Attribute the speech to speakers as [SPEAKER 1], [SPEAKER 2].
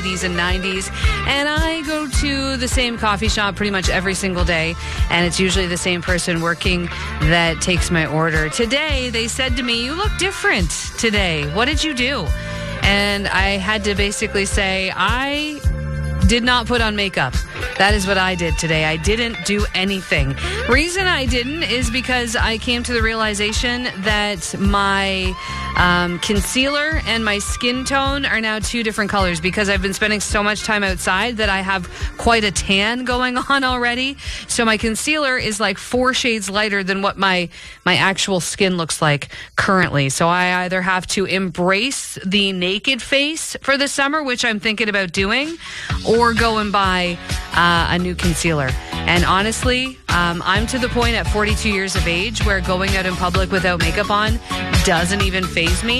[SPEAKER 1] 80s and 90s, and I go to the same coffee shop pretty much every single day, and it's usually the same person working that takes my order. Today, they said to me, "You look different today. What did you do?" And I had to basically say, I did not put on makeup. That is what I did today. I didn't do anything. Reason I didn't is because I came to the realization that my concealer and my skin tone are now two different colors because I've been spending so much time outside that I have quite a tan going on already. So my concealer is like 4 shades lighter than what my actual skin looks like currently. So I either have to embrace the naked face for the summer, which I'm thinking about doing, or go and buy a new concealer. And honestly, I'm to the point at 42 years of age where going out in public without makeup on doesn't even faze me.